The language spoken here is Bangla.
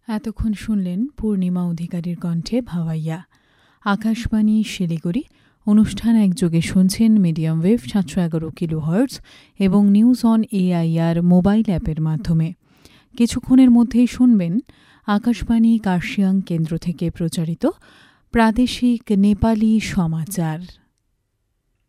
এতক্ষণ শুনলেন পূর্ণিমা অধিকারীর কণ্ঠে ভাওয়াইয়া। আকাশবাণী শিলিগুড়ি। অনুষ্ঠান একযোগে শুনছেন মিডিয়াম ওয়েভ 711 কিলোহার্টজ এবং নিউজ অন এআইআর মোবাইল অ্যাপের মাধ্যমে। কিছুক্ষণের মধ্যেই শুনবেন আকাশবাণী কার্শিয়াং কেন্দ্র থেকে প্রচারিত প্রাদেশিক নেপালি সমাচার।